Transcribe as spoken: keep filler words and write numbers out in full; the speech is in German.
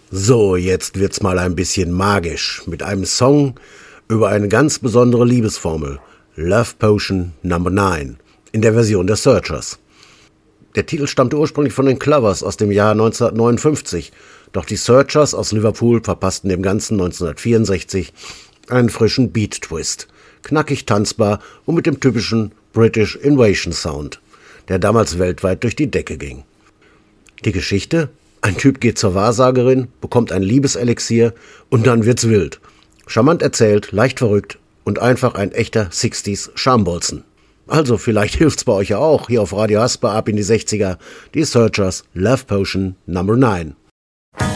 So, jetzt wird's mal ein bisschen magisch mit einem Song über eine ganz besondere Liebesformel, Love Potion Number neun, in der Version der Searchers. Der Titel stammte ursprünglich von den Clovers aus dem Jahr neunzehnhundertneunundfünfzig, doch die Searchers aus Liverpool verpassten dem Ganzen neunzehnhundertvierundsechzig einen frischen Beat-Twist, knackig tanzbar und mit dem typischen British Invasion Sound, der damals weltweit durch die Decke ging. Die Geschichte? Ein Typ geht zur Wahrsagerin, bekommt ein Liebeselixier und dann wird's wild. Charmant erzählt, leicht verrückt und einfach ein echter sechziger Schambolzen. Also vielleicht hilft's bei euch ja auch, hier auf Radio Hasper ab in die sechziger, die Searchers Love Potion Number neun.